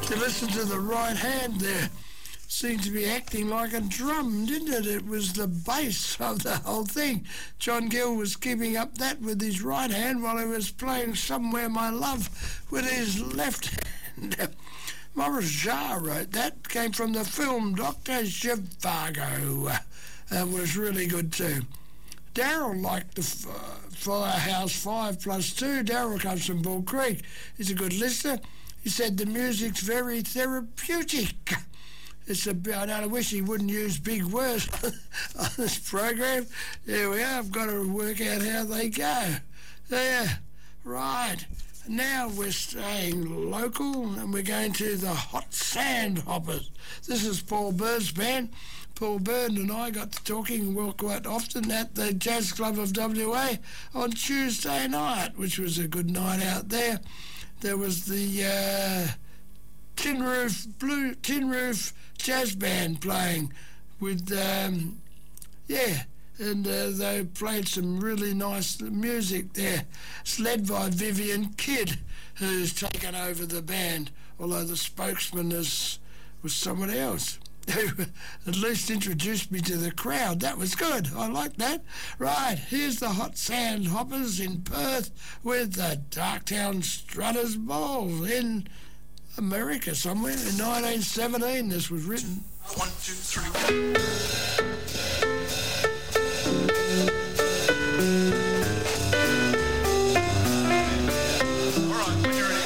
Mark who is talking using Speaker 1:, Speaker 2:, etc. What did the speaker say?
Speaker 1: You listen to the right hand there. Seemed to be acting like a drum, didn't it? It was the bass of the whole thing. John Gill was keeping up that with his right hand while he was playing Somewhere My Love with his left hand. Maurice Jarre wrote that. Came from the film Dr. Zhivago. That was really good too. Daryl liked the Firehouse 5+2. Daryl comes from Bull Creek. He's a good listener. He said the music's very therapeutic. It's a bit, I wish he wouldn't use big words on this program. There we are. I've got to work out how they go. There. Right. Now we're staying local and we're going to the Hot Sandhoppers. This is Paul Bird's band. Paul Bird and I got to talking well quite often at the Jazz Club of WA on Tuesday night, which was a good night out there. There was the Tin Roof Jazz Band playing with, and they played some really nice music there. It's led by Vivian Kidd, who's taken over the band, although the spokesman was someone else who at least introduced me to the crowd. That was good. I like that. Right, here's the Hot Sandhoppers in Perth with the Darktown Strutters Ball in America somewhere. In 1917 this was written.
Speaker 2: 1, 2, 3.